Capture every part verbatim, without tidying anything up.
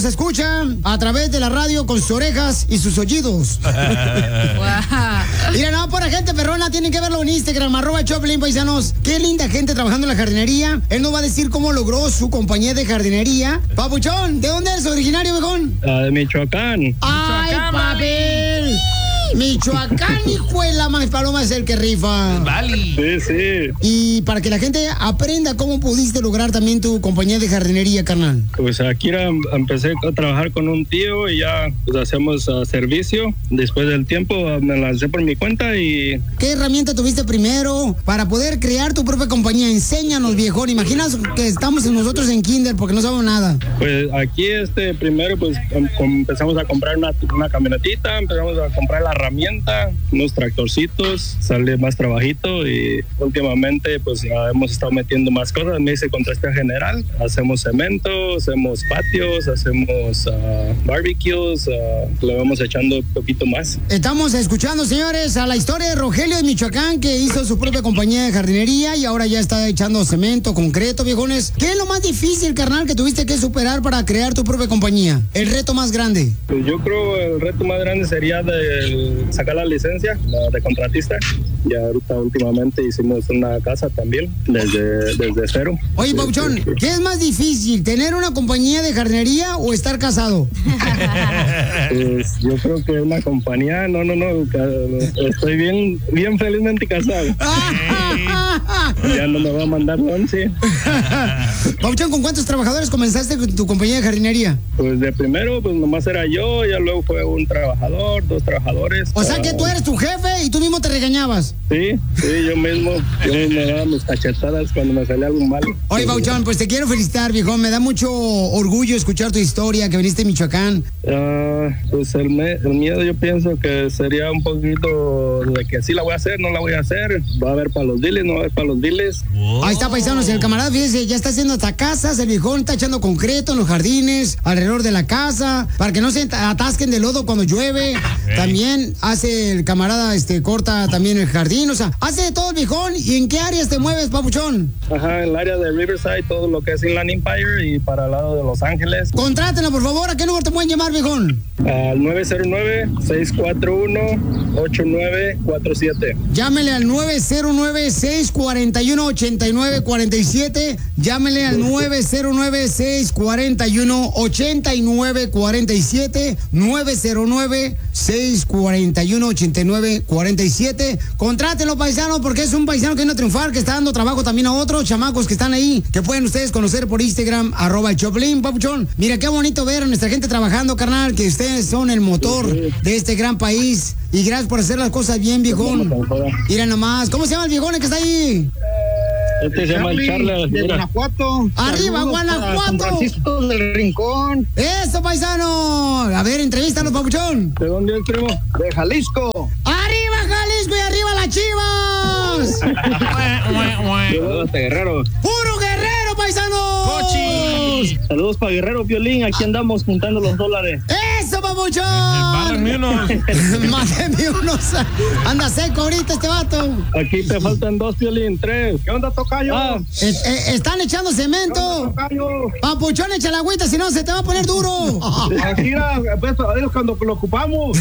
escucha a través de la radio con sus orejas y sus oídos. Mira, no, por la gente perrona, tienen que verlo en Instagram, arroba Choplin, paisanos. Qué linda gente trabajando en la jardinería. Él nos va a decir cómo logró su compañía de jardinería. Papuchón, ¿de dónde eres originario, viejón? Uh, de Michoacán. ¡Ay, papel! Michoacán, hijo de la más paloma es el que rifa. Vale. Sí, sí. Y para que la gente aprenda cómo pudiste lograr también tu compañía de jardinería, carnal. Pues aquí era, empecé a trabajar con un tío y ya pues, hacemos uh, servicio. Después del tiempo uh, me lancé por mi cuenta y... ¿Qué herramienta tuviste primero para poder crear tu propia compañía? Enséñanos, viejón. Imaginas que estamos nosotros en kinder porque no sabemos nada. Pues aquí este primero pues com- com- empezamos a comprar una, una camionetita, empezamos a comprar la herramienta, unos tractorcitos, sale más trabajito y últimamente pues ya hemos estado metiendo más cosas. Me hice contraste general, hacemos cemento, hacemos patios, hacemos uh, barbecues, uh, le vamos echando un poquito más. Estamos escuchando, señores, a la historia de Rogelio de Michoacán, que hizo su propia compañía de jardinería y ahora ya está echando cemento, concreto, viejones. ¿Qué es lo más difícil, carnal, que tuviste que superar para crear tu propia compañía? El reto más grande. Pues yo creo el reto más grande sería de sacar la licencia la de contratista. Ya ahorita últimamente hicimos una casa también desde, desde cero. Oye, Pauchón, ¿qué es más difícil, tener una compañía de jardinería o estar casado? Pues yo creo que una compañía, no, no, no, estoy bien, bien felizmente casado. Ya no me va a mandar once. Pauchón, ¿con cuántos trabajadores comenzaste con tu compañía de jardinería? Pues de primero, pues nomás era yo, ya luego fue un trabajador, dos trabajadores. O sea que tú eres tu jefe y tú mismo te regañabas. Sí, sí, yo mismo, yo me daba mis cachetadas cuando me salía algo malo. Oye, Pauchón, pues te quiero felicitar, viejón, me da mucho orgullo escuchar tu historia, que viniste de Michoacán. Uh, pues el, me, el miedo yo pienso que sería un poquito de que sí la voy a hacer, no la voy a hacer, va a haber para los diles, no va a haber para los diles. Oh. Ahí está, paisanos, el camarada, fíjese, ya está haciendo hasta casas, el viejón está echando concreto en los jardines, alrededor de la casa, para que no se atasquen de lodo cuando llueve. Okay. También hace el camarada, este, corta también el jardín, o sea, hace de todo el viejón. ¿Y en qué áreas te mueves, papuchón? Ajá, en el área de Riverside, todo lo que es Inland Empire y para el lado de Los Ángeles. Contrátenla, por favor, ¿a qué número te pueden llamar, viejón? Al nueve cero nueve, seis cuatro uno, ocho nueve cuatro siete. Llámele al nueve cero nueve, seis cuatro uno, ocho nueve cuatro siete. Llámele al nueve cero nueve, seis cuatro uno, ocho nueve cuatro siete. nueve cero nueve, seis cuatro uno, ocho nueve cuatro siete. Contrátenlo, paisano, porque es un paisano que viene a triunfar, que está dando trabajo también a otros chamacos que están ahí, que pueden ustedes conocer por Instagram, arroba el Choplin, papuchón. Mira, qué bonito ver a nuestra gente trabajando, carnal, que ustedes son el motor de este gran país. Y gracias por hacer las cosas bien, viejón. Mira nomás, ¿cómo se llama el viejón que está ahí? Este se llama el Charles de Guanajuato. Arriba, Guanajuato. San Francisco del Rincón. Eso, paisano. A ver, entrevístanos, papuchón. ¿De dónde es, primo? De Jalisco. Arriba, Jalisco, y arriba las Chivas. Saludos a Guerrero. Puro Guerrero, paisanos. Cochi. Saludos para Guerrero, Violín. Aquí andamos juntando los dólares. Eso, papuchón. Mádenme unos. Mádenme unos. Anda seco ahorita este vato. Aquí te faltan dos, Violín. Tres. ¿Qué onda, tocayo? Ah, eh, eh, están echando cemento. Papuchón, echa la agüita, si no se te va a poner duro. Aquí era, pues, cuando lo ocupamos.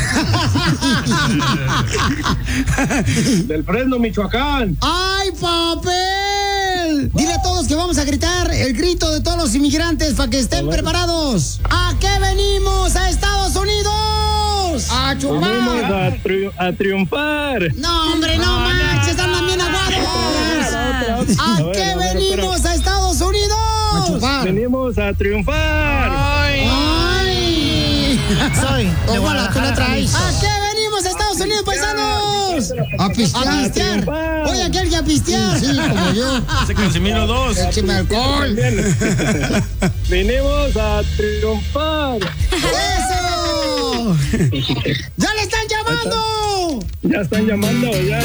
Del Fresno, Michoacán. ¡Ay, papel! Dile a todos que vamos a gritar el grito de todos los inmigrantes para que estén preparados. ¿A qué venimos a Estados Unidos? ¡A chupar! Venimos a, tri- a triunfar. No, hombre, no manches, están bien aguados. ¿A qué venimos a Estados Unidos? A chupar. Venimos a triunfar. ¡Ay! ¡Ay! Soy de Guadalajara, tú la traes. Jalisco. ¿A qué venimos a Estados Unidos, paisanos? A pistear. A pistear. Oye, aquel que a pistear. Sí, como yo. Ese Casimiro dos. Écheme alcohol. Venimos a triunfar. ¡Eso! ¡Ya le están llamando! Ya están llamando, ya.